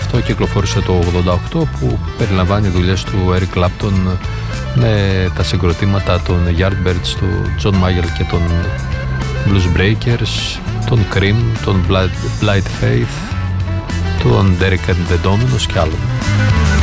Αυτό κυκλοφόρησε το 88, που περιλαμβάνει δουλειές του Eric Clapton με τα συγκροτήματα των Yardbirds, του John Mayall και των Blues Breakers, των Cream, των Blind Faith, των Derek and the Dominos και άλλων.